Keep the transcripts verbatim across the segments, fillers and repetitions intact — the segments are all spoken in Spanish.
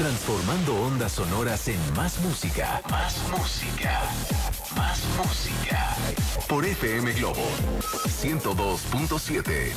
Transformando ondas sonoras en más música. Más música. Más música. Por F M Globo ciento dos punto siete.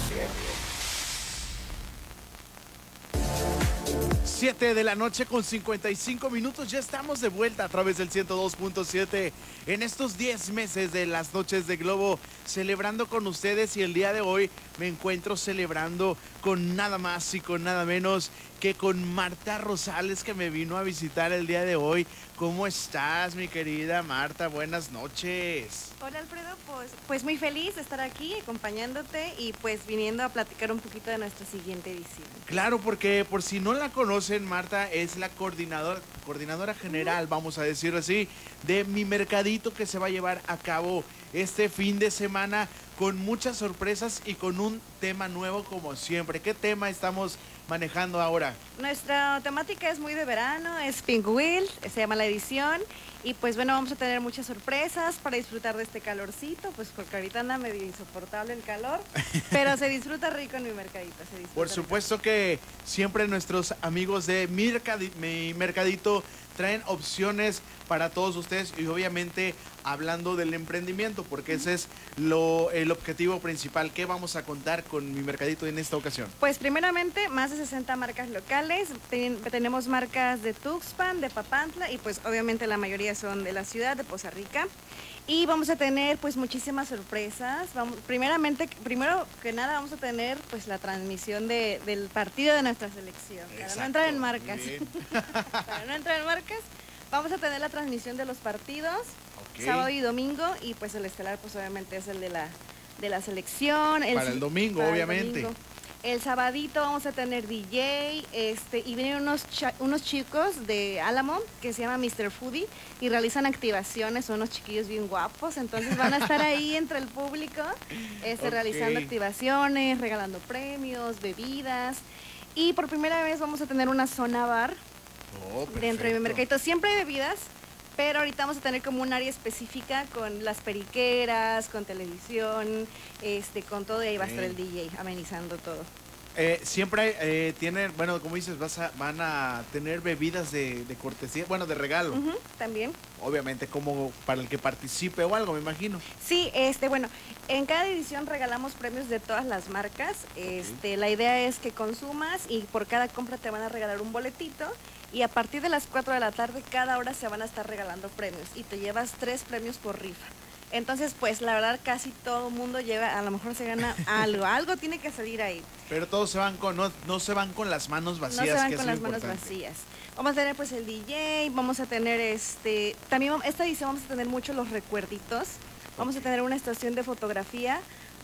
siete de la noche con cincuenta y cinco minutos. Ya estamos de vuelta a través del ciento dos punto siete en estos diez meses de las noches de Globo, celebrando con ustedes, y el día de hoy me encuentro celebrando con nada más y con nada menos que con Marta Rosales, que me vino a visitar el día de hoy. ¿Cómo estás, mi querida Marta? Buenas noches. Hola, Alfredo, pues, pues muy feliz de estar aquí acompañándote y pues viniendo a platicar un poquito de nuestra siguiente edición. Claro, porque por si no la conocen, Marta es la coordinadora, coordinadora general, vamos a decirlo así, de Mi Mercadito, que se va a llevar a cabo este fin de semana con muchas sorpresas y con un tema nuevo como siempre. ¿Qué tema estamos manejando ahora? Nuestra temática es muy de verano, es Pink Wheel, se llama la edición, y pues bueno, vamos a tener muchas sorpresas para disfrutar de este calorcito, pues porque ahorita anda medio insoportable el calor, pero se disfruta rico en Mi Mercadito. Se disfruta Por supuesto rico. Que siempre nuestros amigos de Mercadi- Mi Mercadito traen opciones para todos ustedes, y obviamente hablando del emprendimiento, porque ese es lo, el objetivo principal. ¿Qué vamos a contar con Mi Mercadito en esta ocasión? Pues primeramente, más de sesenta marcas locales. Ten, tenemos marcas de Tuxpan, de Papantla, y pues obviamente la mayoría son de la ciudad de Poza Rica. Y vamos a tener pues muchísimas sorpresas. Vamos, primeramente, primero que nada vamos a tener pues la transmisión de, del partido de nuestra selección. Para Exacto, no entrar en marcas. Para no entrar en marcas, vamos a tener la transmisión de los partidos, okay, sábado y domingo, y pues el estelar pues obviamente es el de la, de la selección. El, para el domingo, para obviamente. El domingo. El sabadito vamos a tener D J, este, y vienen unos, unos chicos de Álamo que se llama mister Foodie y realizan activaciones, son unos chiquillos bien guapos, entonces van a estar ahí entre el público, este, okay, realizando activaciones, regalando premios, bebidas, y por primera vez vamos a tener una zona bar oh, dentro de Mi Mercadito. Siempre hay bebidas, pero ahorita vamos a tener como un área específica con las periqueras, con televisión, este, con todo, y ahí va a estar el D J amenizando todo. Eh, siempre eh, tienen, bueno, como dices, vas a, van a tener bebidas de, de cortesía, bueno, de regalo. Uh-huh, también. Obviamente, como para el que participe o algo, me imagino. Sí, este, bueno, en cada edición regalamos premios de todas las marcas. Este, okay. La idea es que consumas y por cada compra te van a regalar un boletito. Y a partir de las cuatro de la tarde, cada hora se van a estar regalando premios. Y te llevas tres premios por rifa. Entonces, pues, la verdad, casi todo el mundo lleva, a lo mejor se gana algo. Algo tiene que salir ahí. Pero todos se van con, no, no se van con las manos vacías. No se van que con es las manos importante. vacías. Vamos a tener, pues, el D J, vamos a tener, este... También, esta edición vamos a tener mucho los recuerditos. Vamos a tener una estación de fotografía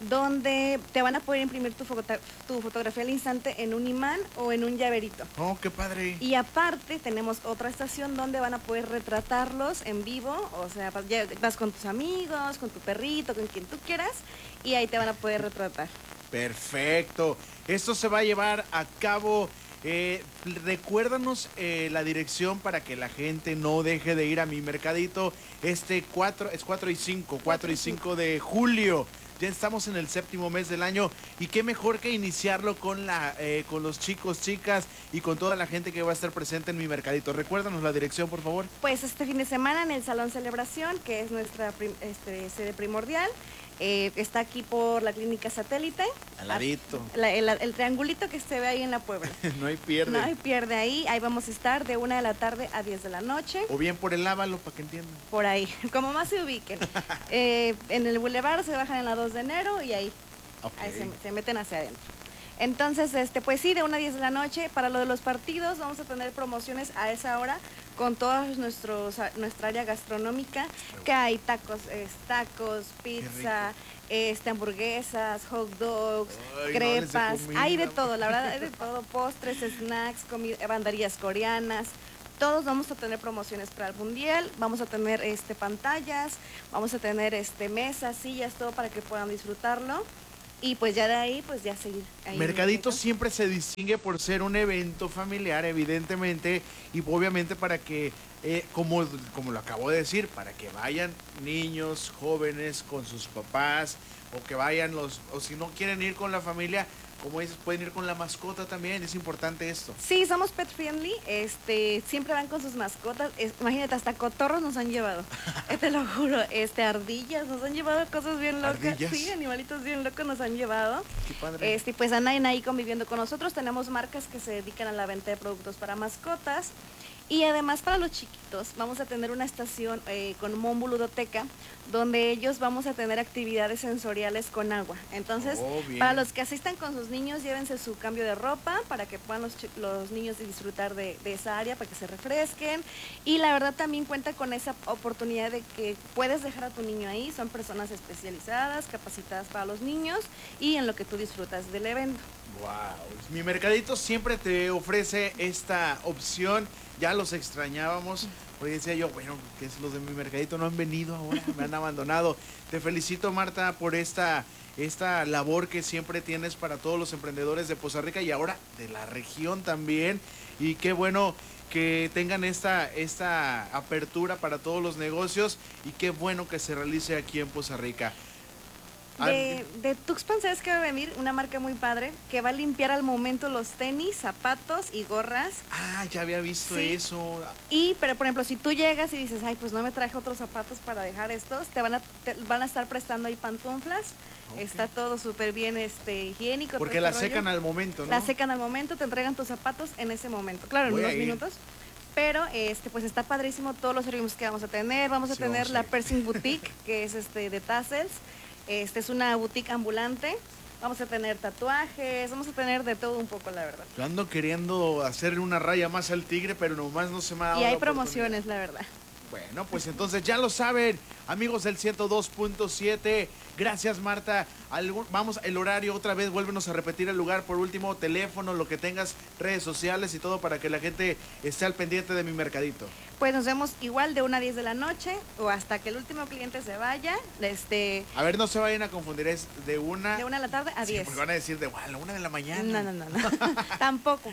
donde te van a poder imprimir tu, foto, tu fotografía al instante en un imán o en un llaverito. ¡Oh, qué padre! Y aparte tenemos otra estación donde van a poder retratarlos en vivo, o sea, vas con tus amigos, con tu perrito, con quien tú quieras, y ahí te van a poder retratar. Perfecto. Esto se va a llevar a cabo. Eh, recuérdanos eh, la dirección para que la gente no deje de ir a Mi Mercadito este cuatro, es cuatro y cinco, cuatro y cinco de julio. Ya estamos en el séptimo mes del año, y qué mejor que iniciarlo con, la, eh, con los chicos, chicas y con toda la gente que va a estar presente en Mi Mercadito. Recuérdanos la dirección, por favor. Pues este fin de semana en el Salón Celebración, que es nuestra prim, este, sede primordial. Eh, está aquí por la Clínica Satélite. Al ladito. La, el, el triangulito que se ve ahí en la Puebla. No hay pierde. No hay pierde ahí. Ahí vamos a estar de una de la tarde a diez de la noche. O bien por el Ávalo, para que entiendan. Por ahí, como más se ubiquen. eh, en el Boulevard se bajan en la dos de enero y ahí, okay, ahí se, se meten hacia adentro. Entonces, este, pues sí, de una a diez de la noche. Para lo de los partidos, vamos a tener promociones a esa hora con toda nuestra área gastronómica, que hay tacos, eh, tacos, pizza, este, hamburguesas, hot dogs, ay, crepas, no, hay de todo, la verdad, hay de todo, postres, snacks, banderías coreanas. Todos vamos a tener promociones para el mundial, vamos a tener este, pantallas, vamos a tener este, mesas, sillas, todo para que puedan disfrutarlo. Y pues ya de ahí, pues ya seguir. Ahí Mercadito siempre se distingue por ser un evento familiar, evidentemente, y obviamente para que, eh, como, como lo acabo de decir, para que vayan niños, jóvenes con sus papás, o que vayan los, o si no quieren ir con la familia, como dices, pueden ir con la mascota también, es importante esto. Sí, somos pet friendly, este, siempre van con sus mascotas, es, imagínate, hasta cotorros nos han llevado, eh, te lo juro, este, ardillas, nos han llevado cosas bien locas, ¿Ardillas? Sí, animalitos bien locos nos han llevado. Qué padre. Este, pues andan ahí conviviendo con nosotros, tenemos marcas que se dedican a la venta de productos para mascotas. Y además para los chiquitos vamos a tener una estación eh, con Mombu Ludoteca, donde ellos vamos a tener actividades sensoriales con agua. Entonces, oh, para los que asistan con sus niños, llévense su cambio de ropa para que puedan los, los niños disfrutar de, de esa área, para que se refresquen. Y la verdad también cuenta con esa oportunidad de que puedes dejar a tu niño ahí. Son personas especializadas, capacitadas para los niños y en lo que tú disfrutas del evento. Wow, Mi Mercadito siempre te ofrece esta opción. Ya los extrañábamos, porque decía yo, bueno, que es los de Mi Mercadito no han venido ahora, me han abandonado. Te felicito, Marta, por esta, esta labor que siempre tienes para todos los emprendedores de Poza Rica y ahora de la región también. Y qué bueno que tengan esta, esta apertura para todos los negocios y qué bueno que se realice aquí en Poza Rica. De, de Tuxpan, ¿sabes qué va a venir? Una marca muy padre que va a limpiar al momento los tenis, zapatos y gorras. Ah, ya había visto sí. eso. Y, pero por ejemplo, si tú llegas y dices, ay, pues no me traje otros zapatos para dejar estos, te van a, te van a estar prestando ahí pantuflas. Okay. Está todo súper bien este, higiénico. Porque la secan al momento, ¿no? La secan al momento, te entregan tus zapatos en ese momento. Claro, en unos minutos. Pero este pues está padrísimo todos los servicios que vamos a tener. Vamos a sí, tener vamos a la Piercing Boutique, que es este de tassels. Este es una boutique ambulante. Vamos a tener tatuajes, vamos a tener de todo un poco, la verdad. Yo ando queriendo hacer una raya más al tigre, pero nomás no se me ha dado. Y hay promociones, la verdad. Bueno, pues entonces ya lo saben, amigos del ciento dos punto siete. Gracias, Marta. Algún, vamos, el horario otra vez, vuélvenos a repetir el lugar por último, teléfono, lo que tengas, redes sociales y todo para que la gente esté al pendiente de Mi Mercadito. Pues nos vemos igual de una a diez de la noche o hasta que el último cliente se vaya. Este... A ver, no se vayan a confundir, es de una... De una de la tarde a diez. Sí, porque van a decir de bueno, a la una de la mañana. No, no, no, no. Tampoco.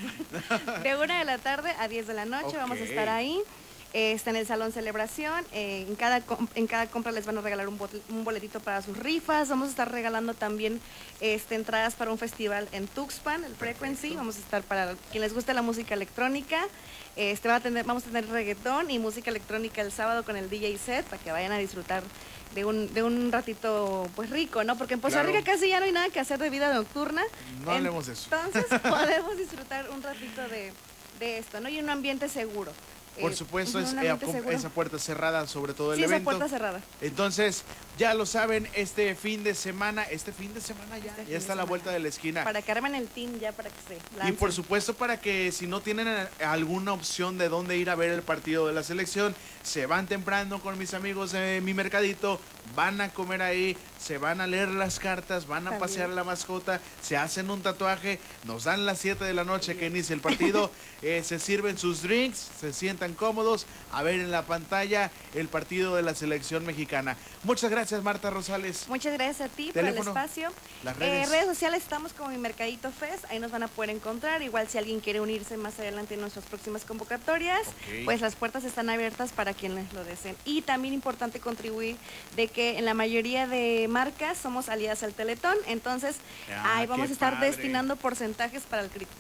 De una de la tarde a diez de la noche, okay. Vamos a estar ahí. Está en el Salón Celebración, eh, en, cada, en cada compra les van a regalar un, bot, un boletito para sus rifas, vamos a estar regalando también este, entradas para un festival en Tuxpan, el Frequency. Perfecto. Vamos a estar para quien les guste la música electrónica, este, va a tener, vamos a tener reggaetón y música electrónica el sábado con el D J set para que vayan a disfrutar de un, de un ratito pues rico, ¿no? Porque en Poza Rica claro. Casi ya no hay nada que hacer de vida nocturna. No hablemos de eso. Entonces podemos disfrutar un ratito de, de esto, ¿no? Y un ambiente seguro. Por supuesto, es, eh, esa puerta cerrada sobre todo el sí, evento. Esa puerta cerrada. Entonces, ya lo saben, este fin de semana, este fin de semana ya, este ya está a la vuelta de la esquina. Para que armen el team ya para que se lancen. Y por supuesto para que si no tienen alguna opción de dónde ir a ver el partido de la selección, se van temprano con mis amigos de Mi Mercadito, van a comer ahí, se van a leer las cartas, van a También. pasear la mascota, se hacen un tatuaje, nos dan las siete de la noche que inicia el partido, eh, se sirven sus drinks, se sientan cómodos a ver en la pantalla el partido de la selección mexicana. Muchas gracias, Marta Rosales. Muchas gracias a ti Teléfono, por el espacio. Las redes. Eh, redes sociales estamos como Mi Mercadito Fest, ahí nos van a poder encontrar. Igual si alguien quiere unirse más adelante en nuestras próximas convocatorias, okay. Pues las puertas están abiertas para quienes lo deseen. Y también importante contribuir de que en la mayoría de marcas somos aliadas al Teletón, entonces ah, ahí vamos a estar padre. destinando porcentajes para el cripto.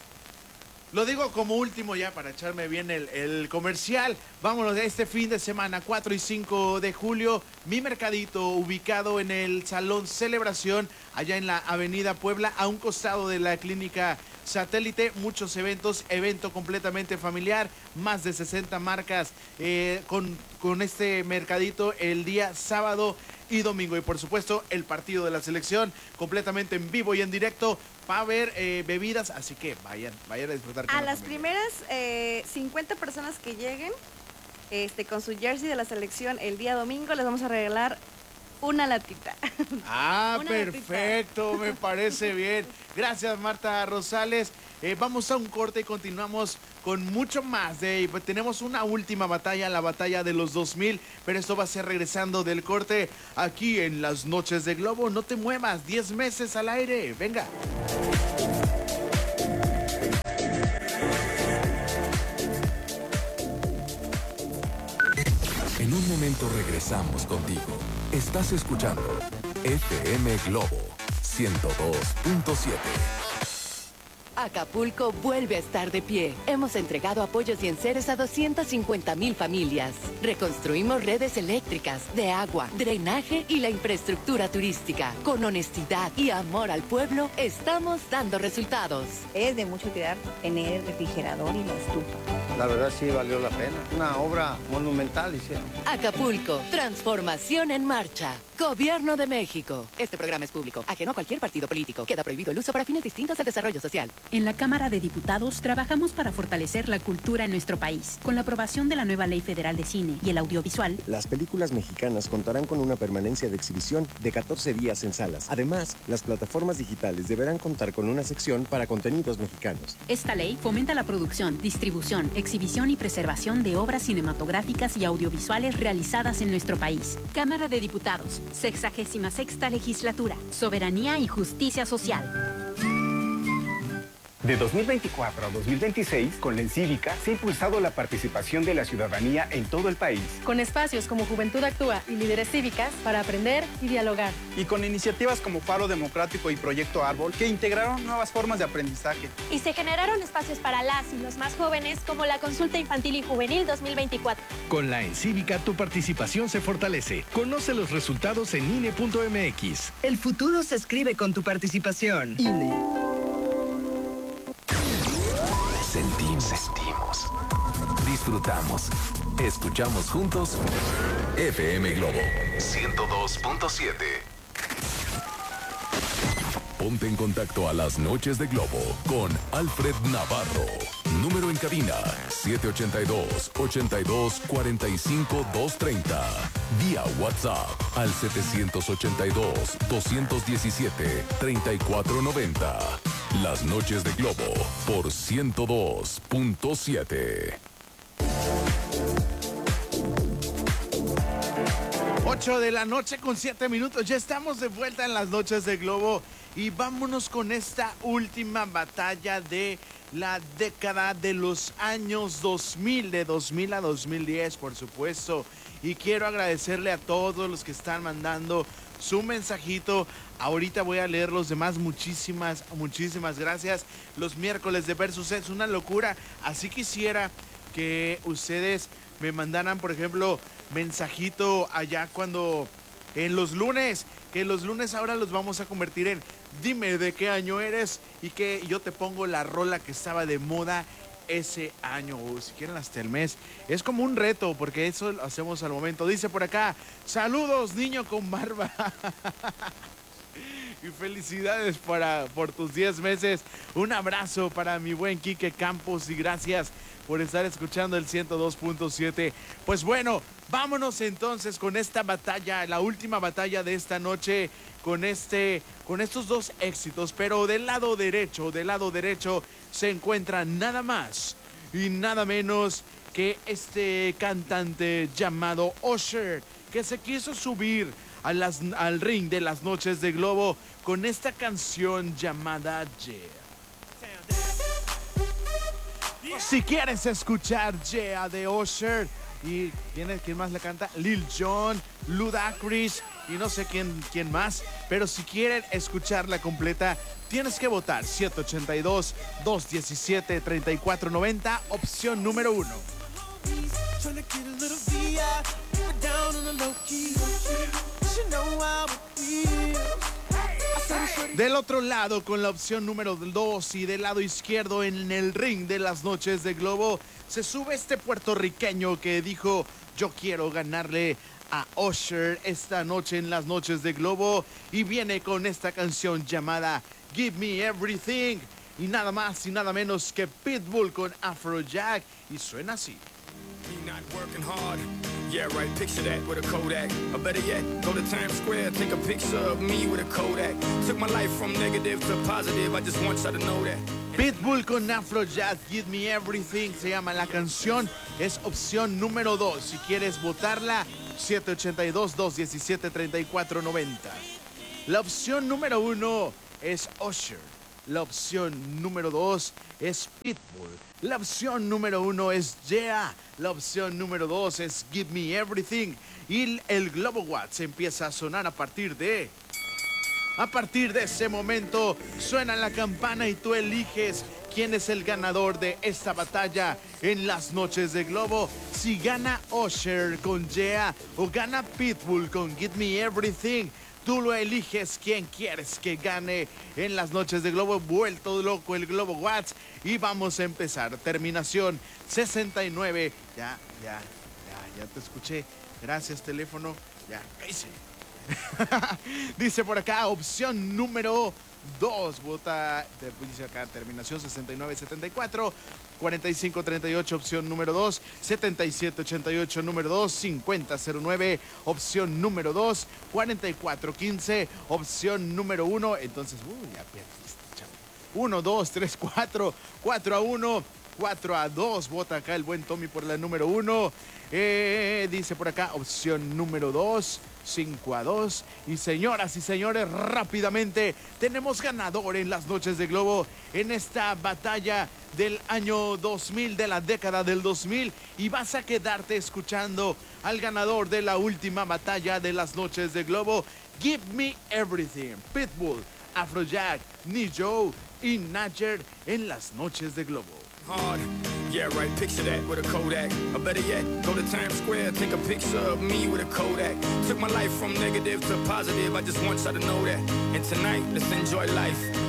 Lo digo como último ya para echarme bien el, el comercial. Vámonos de este fin de semana, cuatro y cinco de julio, Mi Mercadito, ubicado en el Salón Celebración, allá en la Avenida Puebla, a un costado de la Clínica Satélite. Muchos eventos, evento completamente familiar, más de sesenta marcas eh, con, con este mercadito el día sábado y domingo. Y por supuesto, el partido de la selección completamente en vivo y en directo. Va a haber eh, bebidas, así que vayan, vayan a disfrutar. A las primeras eh, cincuenta personas que lleguen este, con su jersey de la selección el día domingo, les vamos a regalar una latita. Ah, una perfecto, latita. Me parece bien. Gracias, Marta Rosales. Eh, vamos a un corte y continuamos con mucho más. De, tenemos una última batalla, la batalla de los dos mil, pero esto va a ser regresando del corte aquí en Las Noches de Globo. No te muevas, diez meses al aire. Venga. En un momento regresamos contigo. Estás escuchando F M Globo ciento dos punto siete. Acapulco vuelve a estar de pie. Hemos entregado apoyos y enseres a doscientas cincuenta mil familias. Reconstruimos redes eléctricas, de agua, drenaje y la infraestructura turística. Con honestidad y amor al pueblo, estamos dando resultados. Es de mucha utilidad tener el refrigerador y la estufa. La verdad sí valió la pena. Una obra monumental hicieron. Acapulco, transformación en marcha. Gobierno de México. Este programa es público, ajeno a cualquier partido político. Queda prohibido el uso para fines distintos al desarrollo social. En la Cámara de Diputados trabajamos para fortalecer la cultura en nuestro país. Con la aprobación de la nueva Ley Federal de Cine y el Audiovisual, las películas mexicanas contarán con una permanencia de exhibición de catorce días en salas. Además, las plataformas digitales deberán contar con una sección para contenidos mexicanos. Esta ley fomenta la producción, distribución, exhibición y preservación de obras cinematográficas y audiovisuales realizadas en nuestro país. Cámara de Diputados, sexagésima sexta legislatura, soberanía y justicia social. De dos mil veinticuatro a dos mil veintiséis, con la Encívica se ha impulsado la participación de la ciudadanía en todo el país. Con espacios como Juventud Actúa y Líderes Cívicas para aprender y dialogar. Y con iniciativas como Faro Democrático y Proyecto Árbol que integraron nuevas formas de aprendizaje. Y se generaron espacios para las y los más jóvenes como la Consulta Infantil y Juvenil dos mil veinticuatro. Con la Encívica tu participación se fortalece. Conoce los resultados en I N E punto M X. El futuro se escribe con tu participación. I N E. Sentimos, sentimos, disfrutamos, escuchamos juntos F M Globo ciento dos punto siete. Ponte en contacto a las noches de Globo con Alfred Navarro. Número en cabina siete ocho dos, ocho dos, cuatro cinco, dos tres cero. Vía WhatsApp al siete ocho dos, dos uno siete, tres cuatro nueve cero. Las noches de Globo por ciento dos punto siete. ocho de la noche con siete minutos. Ya estamos de vuelta en las noches de Globo. Y vámonos con esta última batalla de la década de los años dos mil, de dos mil a dos mil diez, por supuesto. Y quiero agradecerle a todos los que están mandando su mensajito. Ahorita voy a leer los demás. Muchísimas, muchísimas gracias. Los miércoles de Versus es una locura. Así quisiera que ustedes me mandaran, por ejemplo, mensajito allá cuando en los lunes, que los lunes ahora los vamos a convertir en dime de qué año eres y que yo te pongo la rola que estaba de moda ese año, o si quieren hasta el mes. Es como un reto porque eso lo hacemos al momento. Dice por acá, saludos niño con barba. Y felicidades para, por tus diez meses. Un abrazo para mi buen Quique Campos y gracias por estar escuchando el ciento dos punto siete. Pues bueno, vámonos entonces con esta batalla, la última batalla de esta noche, con este, con estos dos éxitos. Pero del lado derecho, del lado derecho se encuentra nada más y nada menos que este cantante llamado Usher, que se quiso subir a las, al ring de las noches de Globo con esta canción llamada Yeah. Si quieres escuchar Yeah de Usher, y ¿quién, quién más le canta? Lil Jon, Ludacris y no sé quién, quién más, pero si quieren escucharla completa, tienes que votar siete ocho dos, dos uno siete, tres cuatro nueve cero, opción número uno. Del otro lado, con la opción número dos y del lado izquierdo en el ring de las noches de Globo, se sube este puertorriqueño que dijo, yo quiero ganarle a Usher esta noche en las noches de Globo, y viene con esta canción llamada Give Me Everything, y nada más y nada menos que Pitbull con Afrojack, y suena así. Not working hard. Yeah, right, picture that with a Kodak. Or better yet, go to Times Square, take a picture of me with a Kodak. Took my life from negative to positive, I just want you to know that. Pitbull con Afrojack, Give Me Everything, se llama la canción, es opción número dos. Si quieres votarla, siete ocho dos, dos uno siete, tres cuatro nueve cero. La opción número uno es Usher. La opción número dos es Pitbull. La opción número uno es Yeah. La opción número dos es Give Me Everything. Y el Globo Watts empieza a sonar a partir de A partir de ese momento suena la campana y tú eliges quién es el ganador de esta batalla en las noches de Globo. Si gana Usher con Yeah o gana Pitbull con Give Me Everything, tú lo eliges quién quieres que gane en las noches de Globo. Vuelto loco el Globo Watts y vamos a empezar. Terminación sesenta y nueve. Ya, ya, ya, ya te escuché. Gracias, teléfono. Ya, cállese. Dice por acá, opción número dos. Vota, dice acá, terminación sesenta y nueve setenta y cuatro. cuarenta y cinco treinta y ocho, opción número dos. setenta y siete ochenta y ocho, número dos. cincuenta cero nueve, opción número dos. cuarenta y cuatro quince, opción número uno. Entonces, uy, ya perdiste, chavo. uno, dos, tres, cuatro. cuatro a uno. cuatro a dos. Vota acá el buen Tommy por la número uno. Eh, dice por acá, opción número dos. cinco a dos. Y señoras y señores, rápidamente tenemos ganador en las noches de Globo en esta batalla del año dos mil, de la década del dos mil, y vas a quedarte escuchando al ganador de la última batalla de las noches de Globo. Give Me Everything, Pitbull, Afrojack, Ne-Yo y Najer en las noches de Globo. Hard. Yeah, right, picture that with a Kodak. Or better yet, go to Times Square, take a picture of me with a Kodak. Took my life from negative to positive, I just want y'all to know that. And tonight, let's enjoy life.